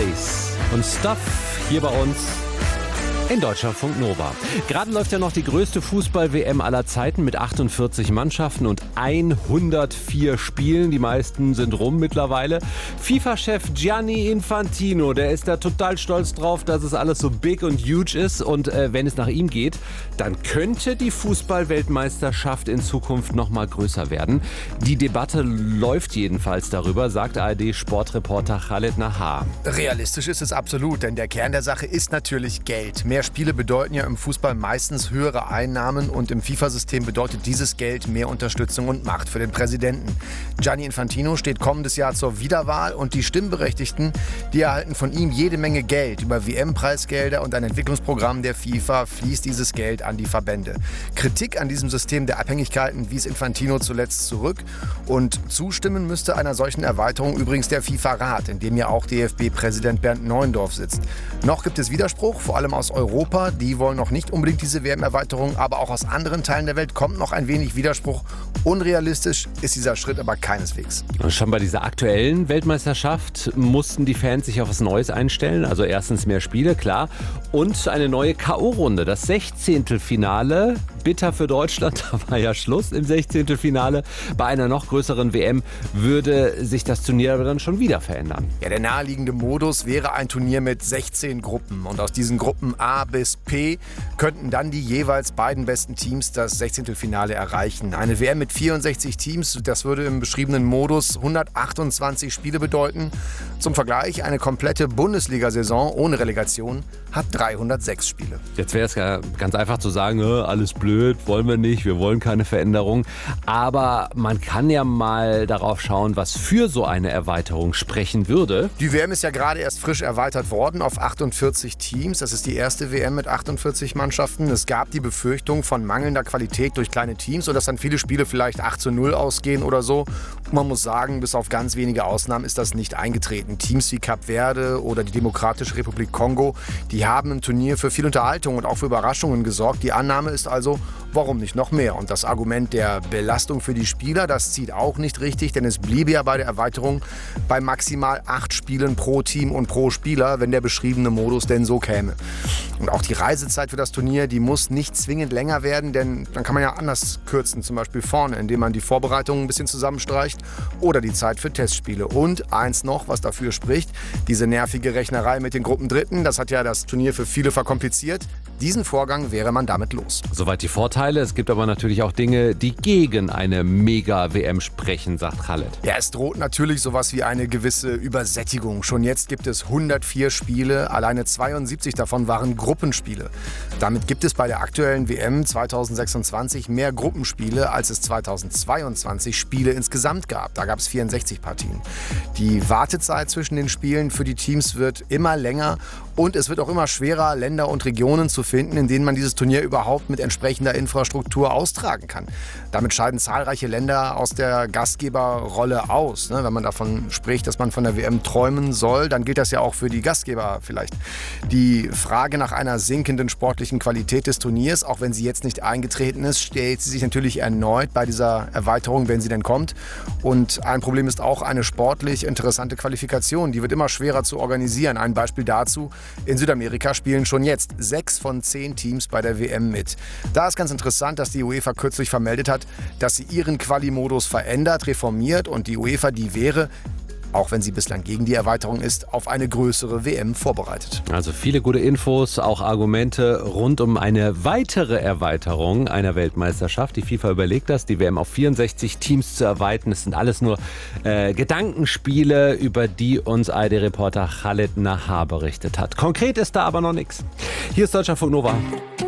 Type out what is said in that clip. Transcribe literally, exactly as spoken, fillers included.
Days und Stuff hier bei uns in Deutschlandfunk Nova. Gerade läuft ja noch die größte Fußball-W M aller Zeiten mit achtundvierzig Mannschaften und hundertvier Spielen. Die meisten sind rum mittlerweile. FIFA-Chef Gianni Infantino, der ist da total stolz drauf, dass es alles so big und huge ist. Und äh, wenn es nach ihm geht, dann könnte die Fußball-Weltmeisterschaft in Zukunft noch mal größer werden. Die Debatte läuft jedenfalls darüber, sagt A R D-Sportreporter Khaled Nahar. Realistisch ist es absolut, denn der Kern der Sache ist natürlich Geld. Mehr Spiele bedeuten ja im Fußball meistens höhere Einnahmen und im FIFA-System bedeutet dieses Geld mehr Unterstützung und Macht für den Präsidenten. Gianni Infantino steht kommendes Jahr zur Wiederwahl und die Stimmberechtigten, die erhalten von ihm jede Menge Geld. Über W M-Preisgelder und ein Entwicklungsprogramm der FIFA fließt dieses Geld an die Verbände. Kritik an diesem System der Abhängigkeiten wies Infantino zuletzt zurück und zustimmen müsste einer solchen Erweiterung übrigens der FIFA-Rat, in dem ja auch D F B-Präsident Bernd Neuendorf sitzt. Noch gibt es Widerspruch, vor allem aus Europa. Europa, die wollen noch nicht unbedingt diese W M-Erweiterung, aber auch aus anderen Teilen der Welt kommt noch ein wenig Widerspruch. Unrealistisch ist dieser Schritt aber keineswegs. Schon bei dieser aktuellen Weltmeisterschaft mussten die Fans sich auf was Neues einstellen. Also erstens mehr Spiele, klar. Und eine neue K O-Runde. Das Sechzehntelfinale, bitter für Deutschland, da war ja Schluss im Sechzehntelfinale. Bei einer noch größeren W M würde sich das Turnier aber dann schon wieder verändern. Ja, der naheliegende Modus wäre ein Turnier mit sechzehn Gruppen. Und aus diesen Gruppen A bis P könnten dann die jeweils beiden besten Teams das Sechzehntelfinale erreichen. Eine W M mit vierundsechzig Teams, das würde im beschriebenen Modus hundertachtundzwanzig Spiele bedeuten. Zum Vergleich, eine komplette Bundesliga-Saison ohne Relegation hat dreihundertsechs Spiele. Jetzt wäre es ja ganz einfach zu sagen, alles blöd, wollen wir nicht, wir wollen keine Veränderung. Aber man kann ja mal darauf schauen, was für so eine Erweiterung sprechen würde. Die W M ist ja gerade erst frisch erweitert worden auf achtundvierzig Teams. Das ist die erste W M mit achtundvierzig Mannschaften. Es gab die Befürchtung von mangelnder Qualität durch kleine Teams und dass dann viele Spiele vielleicht acht zu null ausgehen oder so. Und man muss sagen, bis auf ganz wenige Ausnahmen ist das nicht eingetreten. Teams wie Kap Verde oder die Demokratische Republik Kongo, die haben im Turnier für viel Unterhaltung und auch für Überraschungen gesorgt. Die Annahme ist also, warum nicht noch mehr? Und das Argument der Belastung für die Spieler, das zieht auch nicht richtig, denn es bliebe ja bei der Erweiterung bei maximal acht Spielen pro Team und pro Spieler, wenn der beschriebene Modus denn so käme. Und auch die Reisezeit für das Turnier, die muss nicht zwingend länger werden, denn dann kann man ja anders kürzen, zum Beispiel vorne, indem man die Vorbereitungen ein bisschen zusammenstreicht oder die Zeit für Testspiele. Und eins noch, was dafür spricht, diese nervige Rechnerei mit den Gruppendritten, das hat ja das Turnier für viele verkompliziert. Diesen Vorgang wäre man damit los. Soweit die Vorteile. Es gibt aber natürlich auch Dinge, die gegen eine Mega-W M sprechen, sagt Khaled. Ja, es droht natürlich sowas wie eine gewisse Übersättigung. Schon jetzt gibt es hundertvier Spiele, alleine zweiundsiebzig davon waren Gruppenspiele. Damit gibt es bei der aktuellen W M zweitausendsechsundzwanzig mehr Gruppenspiele, als es zweitausendzweiundzwanzig Spiele insgesamt gab. Da gab es vierundsechzig Partien. Die Wartezeit zwischen den Spielen für die Teams wird immer länger und es wird auch immer schwerer, Länder und Regionen zu finden, in denen man dieses Turnier überhaupt mit entsprechender Infrastruktur austragen kann. Damit scheiden zahlreiche Länder aus der Gastgeberrolle aus. Wenn man davon spricht, dass man von der W M träumen soll, dann gilt das ja auch für die Gastgeber vielleicht. Die Frage nach einer sinkenden sportlichen Qualität des Turniers, auch wenn sie jetzt nicht eingetreten ist, stellt sie sich natürlich erneut bei dieser Erweiterung, wenn sie denn kommt. Und ein Problem ist auch eine sportlich interessante Qualifikation. Die wird immer schwerer zu organisieren. Ein Beispiel dazu: In Südamerika spielen schon jetzt sechs von zehn Teams bei der W M mit. Da ist ganz interessant, dass die UEFA kürzlich vermeldet hat, dass sie ihren Quali-Modus verändert, reformiert und die UEFA, die wäre, auch wenn sie bislang gegen die Erweiterung ist, auf eine größere W M vorbereitet. Also viele gute Infos, auch Argumente rund um eine weitere Erweiterung einer Weltmeisterschaft. Die FIFA überlegt das, die W M auf vierundsechzig Teams zu erweitern. Es sind alles nur äh, Gedankenspiele, über die uns A R D-Reporter Khaled Nahar berichtet hat. Konkret ist da aber noch nichts. Hier ist Deutschlandfunk Nova.